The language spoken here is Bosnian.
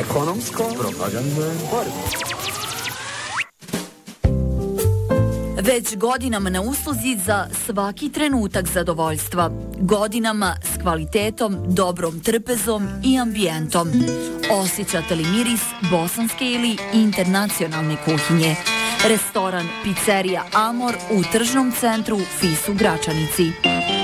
ekonomsko, propagandno, Već godinama na usluzi za svaki trenutak zadovoljstva. Godinama s kvalitetom, dobrom trpezom i ambijentom. Osjećate li miris bosanske ili internacionalne kuhinje? Restoran Pizzeria Amor u tržnom centru Fis u Gračanici.